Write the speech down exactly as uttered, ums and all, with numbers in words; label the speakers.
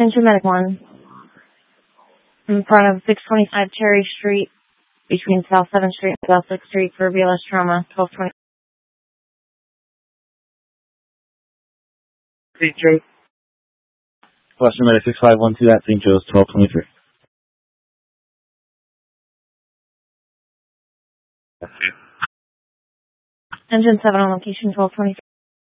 Speaker 1: Attention Medic one. In front of six twenty-five Cherry Street, between South seventh Street and South sixth Street for B L S trauma, twelve twenty.
Speaker 2: Saint Joe.
Speaker 3: Western Medic six five one two at Saint Joe's, twelve twenty-three.
Speaker 1: Engine seven on location, twelve twenty-three.